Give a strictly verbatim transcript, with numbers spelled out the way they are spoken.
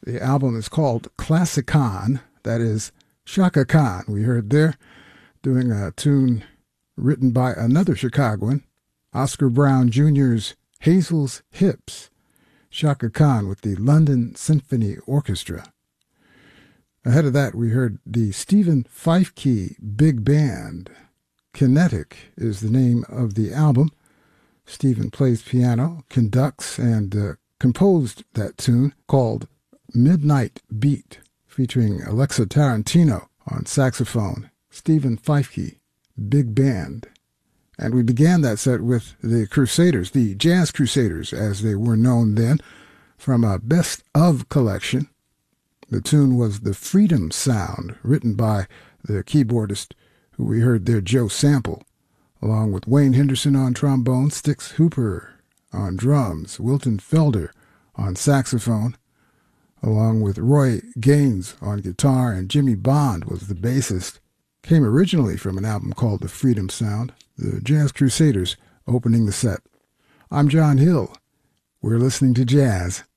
The album is called Classicon. That is Chaka Khan, we heard there, doing a tune written by another Chicagoan, Oscar Brown Junior's Hazel's Hips. Chaka Khan with the London Symphony Orchestra. Ahead of that, we heard the Stephen Feifke Big Band. Kinetic is the name of the album. Stephen plays piano, conducts, and uh, composed that tune called Midnight Beat, featuring Alexa Tarantino on saxophone. Stephen Feifke Big Band. And we began that set with the Crusaders, the Jazz Crusaders, as they were known then, from a Best Of collection. The tune was The Freedom Sound, written by the keyboardist who we heard there, Joe Sample, along with Wayne Henderson on trombone, Stix Hooper on drums, Wilton Felder on saxophone, along with Roy Gaines on guitar, and Jimmy Bond was the bassist. Came originally from an album called The Freedom Sound. The Jazz Crusaders opening the set. I'm John Hill. We're listening to jazz